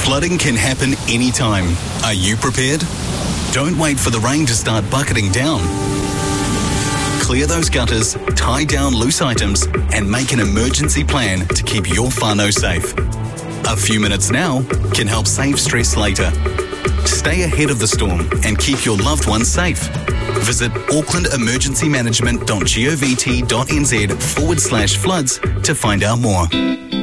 Flooding can happen anytime. Are you prepared? Don't wait for the rain to start bucketing down. Clear those gutters, tie down loose items, and make an emergency plan to keep your whānau safe. A few minutes now can help save stress later. Stay ahead of the storm and keep your loved ones safe. Visit aucklandemergencymanagement.govt.nz/floods to find out more.